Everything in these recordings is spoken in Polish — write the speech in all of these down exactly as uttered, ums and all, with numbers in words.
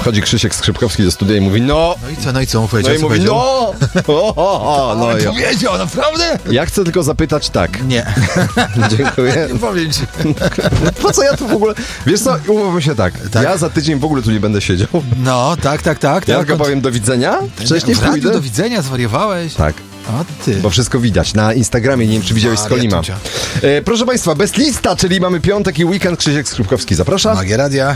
Wchodzi Krzysiek Skrzypkowski do studia i mówi, no... No i co, no i co mu powiedział? No i mówi, no! O, o, o, no Ale i... powiedział, naprawdę? Ja chcę tylko zapytać tak. Nie. Dziękuję. Nie powiem ci. Po co ja tu w ogóle... Wiesz co, umówmy się tak. Tak. Ja za tydzień w ogóle tu nie będę siedział. No, tak, tak, tak. Ja tak. tylko powiem do widzenia. Wcześniej W radiu pójdę. do widzenia, zwariowałeś? Tak. O ty. Bo wszystko widać na Instagramie, nie wiem czy widziałeś z Kolima. E, proszę Państwa, bez lista, czyli mamy piątek i weekend. Krzysiek Skrzypkowski zaprasza. Magia Radia.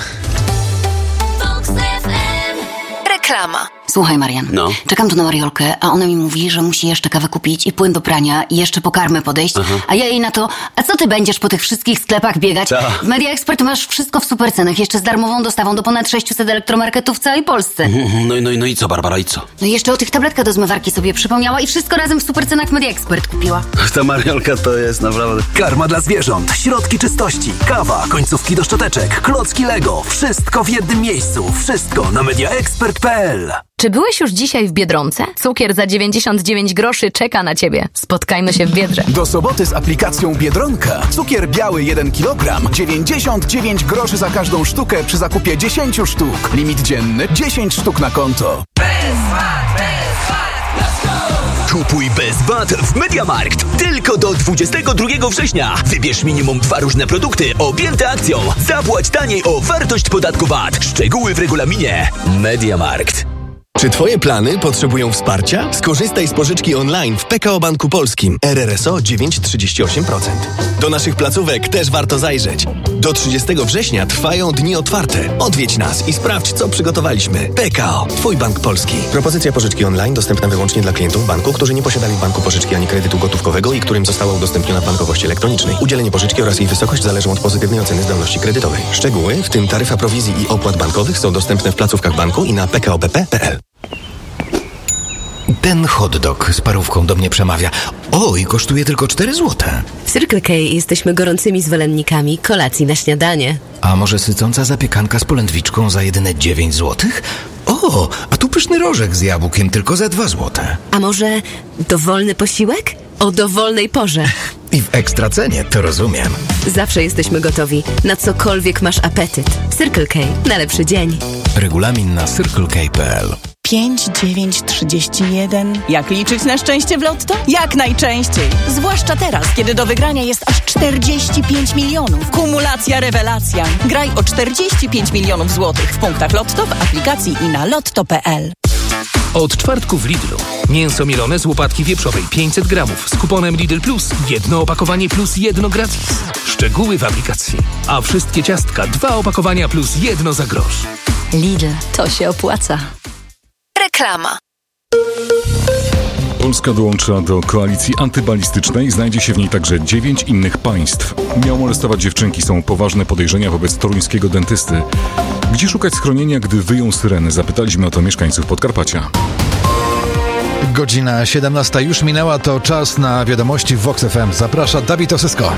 Reklama. Słuchaj, Marian, no. Czekam tu na Mariolkę, a ona mi mówi, że musi jeszcze kawę kupić i płyn do prania i jeszcze po karmę podejść, aha. A ja jej na to, a co ty będziesz po tych wszystkich sklepach biegać? Ta. W Media Expert masz wszystko w super cenach, jeszcze z darmową dostawą do ponad sześciuset elektromarketów w całej Polsce. Mm, no, no, no i co, Barbara, i co? No i jeszcze o tych tabletkach do zmywarki sobie przypomniała i wszystko razem w super cenach w Media Expert kupiła. Ta Mariolka to jest naprawdę... Karma dla zwierząt, środki czystości, kawa, końcówki do szczoteczek, klocki Lego, wszystko w jednym miejscu, wszystko na media expert kropka p l. Czy byłeś już dzisiaj w Biedronce? Cukier za dziewięćdziesiąt dziewięć groszy czeka na ciebie. Spotkajmy się w Biedrze. Do soboty z aplikacją Biedronka. Cukier biały jeden kilogram, dziewięćdziesiąt dziewięć groszy za każdą sztukę przy zakupie dziesięć sztuk. Limit dzienny dziesięć sztuk na konto. Bez vat, bez vat, let's go! Kupuj bez V A T w MediaMarkt. Tylko do dwudziestego drugiego września. Wybierz minimum dwa różne produkty objęte akcją. Zapłać taniej o wartość podatku V A T. Szczegóły w regulaminie. MediaMarkt. Czy Twoje plany potrzebują wsparcia? Skorzystaj z pożyczki online w P K O Banku Polskim. R R S O dziewięć przecinek trzydzieści osiem procent. Do naszych placówek też warto zajrzeć. Do trzydziestego września trwają dni otwarte. Odwiedź nas i sprawdź, co przygotowaliśmy. P K O. Twój Bank Polski. Propozycja pożyczki online dostępna wyłącznie dla klientów banku, którzy nie posiadali w banku pożyczki ani kredytu gotówkowego i którym została udostępniona w bankowości elektronicznej. Udzielenie pożyczki oraz jej wysokość zależą od pozytywnej oceny zdolności kredytowej. Szczegóły, w tym taryfa prowizji i opłat bankowych, są dostępne w placówkach banku i na p k o b p kropka p l. Ten hot dog z parówką do mnie przemawia. O, i kosztuje tylko cztery złote. W Circle K jesteśmy gorącymi zwolennikami kolacji na śniadanie. A może sycąca zapiekanka z polędwiczką za jedyne dziewięć złotych? O, a tu pyszny rożek z jabłkiem tylko za dwa złote. A może dowolny posiłek? O dowolnej porze. I w ekstra cenie, to rozumiem. Zawsze jesteśmy gotowi, na cokolwiek masz apetyt. Circle K, na lepszy dzień. Regulamin na circle k kropka p l. pięć dziewięć trzydzieści jeden. Jak liczyć na szczęście w Lotto? Jak najczęściej. Zwłaszcza teraz, kiedy do wygrania jest aż czterdzieści pięć milionów. Kumulacja rewelacja. Graj o czterdzieści pięć milionów złotych w punktach Lotto, w aplikacji i na lotto kropka p l. Od czwartku w Lidlu. Mięso mielone z łopatki wieprzowej pięćset gramów z kuponem Lidl Plus. Jedno opakowanie plus jedno gratis. Szczegóły w aplikacji. A wszystkie ciastka dwa opakowania plus jedno za grosz. Lidl, to się opłaca. Reklama. Polska dołącza do koalicji antybalistycznej. Znajdzie się w niej także dziewięć innych państw. Miał molestować dziewczynki. Są poważne podejrzenia wobec toruńskiego dentysty. Gdzie szukać schronienia, gdy wyją syreny? Zapytaliśmy o to mieszkańców Podkarpacia. Godzina siedemnasta już minęła, to czas na wiadomości w Vox F M. Zaprasza Dawid Osysko.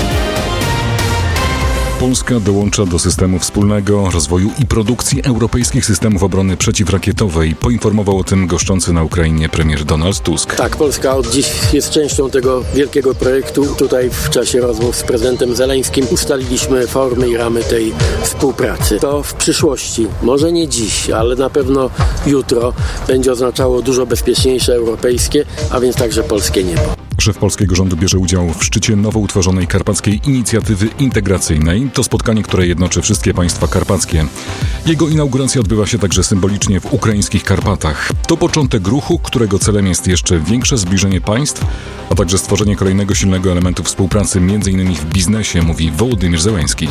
Polska dołącza do systemu wspólnego rozwoju i produkcji europejskich systemów obrony przeciwrakietowej. Poinformował o tym goszczący na Ukrainie premier Donald Tusk. Tak, Polska od dziś jest częścią tego wielkiego projektu. Tutaj w czasie rozmów z prezydentem Zeleńskim ustaliliśmy formy i ramy tej współpracy. To w przyszłości, może nie dziś, ale na pewno jutro będzie oznaczało dużo bezpieczniejsze europejskie, a więc także polskie niebo. Szef polskiego rządu bierze udział w szczycie nowo utworzonej Karpackiej Inicjatywy Integracyjnej. To spotkanie, które jednoczy wszystkie państwa karpackie. Jego inauguracja odbywa się także symbolicznie w ukraińskich Karpatach. To początek ruchu, którego celem jest jeszcze większe zbliżenie państw, a także stworzenie kolejnego silnego elementu współpracy, m.in. w biznesie, mówi Wołodymyr Zełenski.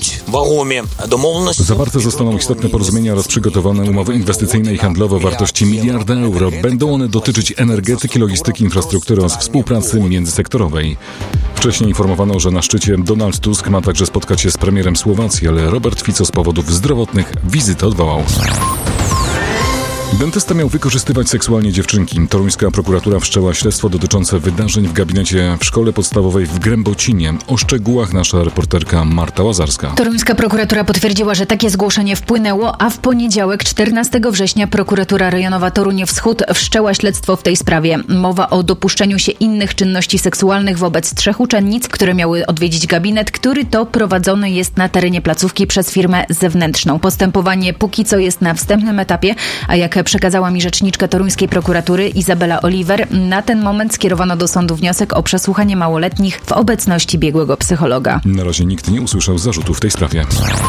Zawarte zostaną istotne porozumienia oraz przygotowane umowy inwestycyjne i handlowe o wartości miliarda euro. Będą one dotyczyć energetyki, logistyki, infrastruktury oraz współpracy międzysektorowej. Wcześniej informowano, że na szczycie Donald Tusk ma także spotkać się z premierem Słowacji, ale Robert Fico z powodów zdrowotnych wizytę odwołał. Dentysta miał wykorzystywać seksualnie dziewczynki. Toruńska prokuratura wszczęła śledztwo dotyczące wydarzeń w gabinecie w szkole podstawowej w Grębocinie. O szczegółach nasza reporterka Marta Łazarska. Toruńska prokuratura potwierdziła, że takie zgłoszenie wpłynęło, a w poniedziałek czternastego września prokuratura rejonowa Toruń Wschód wszczęła śledztwo w tej sprawie. Mowa o dopuszczeniu się innych czynności seksualnych wobec trzech uczennic, które miały odwiedzić gabinet, który to prowadzony jest na terenie placówki przez firmę zewnętrzną. Postępowanie póki co jest na wstępnym etapie, a jak przekazała mi rzeczniczka toruńskiej prokuratury Izabela Oliver, na ten moment skierowano do sądu wniosek o przesłuchanie małoletnich w obecności biegłego psychologa. Na razie nikt nie usłyszał zarzutów w tej sprawie.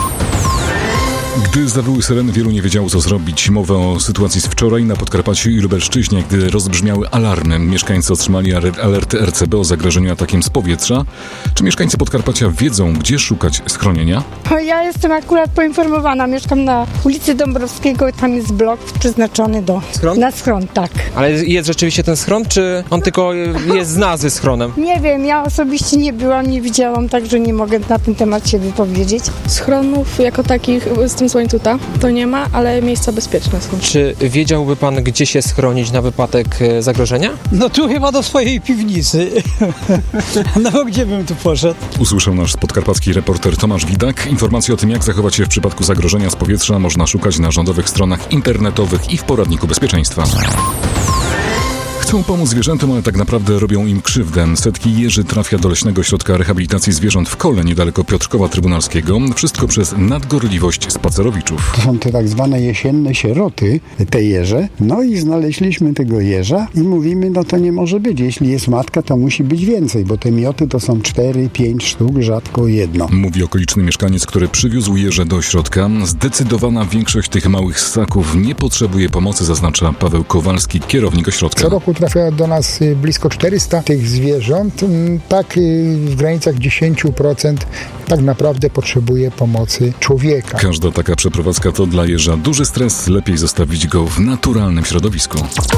Gdy zawyły syreny, wielu nie wiedziało, co zrobić. Mowa o sytuacji z wczoraj na Podkarpaciu i Lubelszczyźnie, gdy rozbrzmiały alarmy. Mieszkańcy otrzymali alerty R C B o zagrożeniu atakiem z powietrza. Czy mieszkańcy Podkarpacia wiedzą, gdzie szukać schronienia? Ja jestem akurat poinformowana. Mieszkam na ulicy Dąbrowskiego i tam jest blok przeznaczony do... Schron? Na schron, tak. Ale jest rzeczywiście ten schron, czy on tylko jest z nazwy schronem? Nie wiem, ja osobiście nie byłam, nie widziałam, także nie mogę na ten temat się wypowiedzieć. Schronów jako takich z tym Słońcuta to nie ma, ale miejsca bezpieczne są. Czy wiedziałby pan, gdzie się schronić na wypadek zagrożenia? No tu chyba do swojej piwnicy. No bo gdzie bym tu poszedł? Usłyszał nasz podkarpacki reporter Tomasz Widak. Informacje o tym, jak zachować się w przypadku zagrożenia z powietrza, można szukać na rządowych stronach internetowych i w poradniku bezpieczeństwa. Chcą pomóc zwierzętom, ale tak naprawdę robią im krzywdę. Setki jeży trafia do Leśnego Ośrodka Rehabilitacji Zwierząt w Kole, niedaleko Piotrkowa Trybunalskiego. Wszystko przez nadgorliwość spacerowiczów. To są te tak zwane jesienne sieroty, te jeże. No i znaleźliśmy tego jeża i mówimy, no to nie może być. Jeśli jest matka, to musi być więcej, bo te mioty to są cztery, pięć sztuk, rzadko jedno. Mówi okoliczny mieszkaniec, który przywiózł jeże do ośrodka. Zdecydowana większość tych małych ssaków nie potrzebuje pomocy, zaznacza Paweł Kowalski, kierownik ośrodka. Co roku trafia do nas blisko czterysta tych zwierząt. Tak w granicach dziesięć procent tak naprawdę potrzebuje pomocy człowieka. Każda taka przeprowadzka to dla jeża duży stres. Lepiej zostawić go w naturalnym środowisku.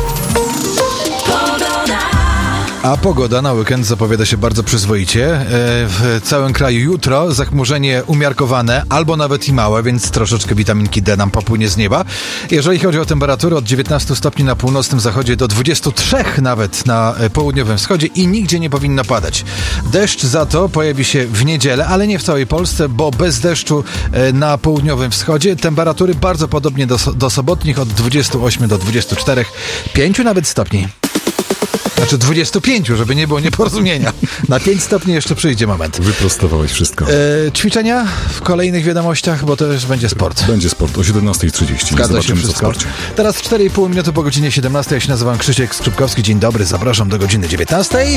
A pogoda na weekend zapowiada się bardzo przyzwoicie. W całym kraju jutro zachmurzenie umiarkowane, albo nawet i małe, więc troszeczkę witaminki D nam popłynie z nieba. Jeżeli chodzi o temperaturę, od dziewiętnastu stopni na północnym zachodzie do dwudziestu trzech nawet na południowym wschodzie i nigdzie nie powinno padać. Deszcz za to pojawi się w niedzielę, ale nie w całej Polsce, bo bez deszczu na południowym wschodzie temperatury bardzo podobnie do, do sobotnich, od dwudziestu ośmiu do dwudziestu czterech, pięciu nawet stopni. Znaczy dwudziestu pięciu, żeby nie było nieporozumienia. Na pięć stopni jeszcze przyjdzie moment. Wyprostowałeś wszystko. E, ćwiczenia w kolejnych wiadomościach, bo to już będzie sport. Będzie sport o siedemnasta trzydzieści. Zgadza Zobaczymy, się co w sporcie. Teraz cztery i pół minuty po godzinie siedemnastej. Ja się nazywam Krzysiek Skrzypkowski. Dzień dobry, zapraszam do godziny dziewiętnastej.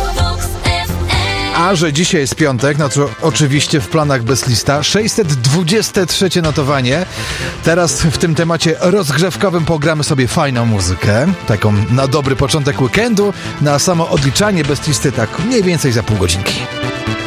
A że dzisiaj jest piątek, no to oczywiście w planach Bestlista sześćset dwudzieste trzecie notowanie. Teraz w tym temacie rozgrzewkowym pogramy sobie fajną muzykę, taką na dobry początek weekendu, na samo odliczanie Bestlisty tak mniej więcej za pół godzinki.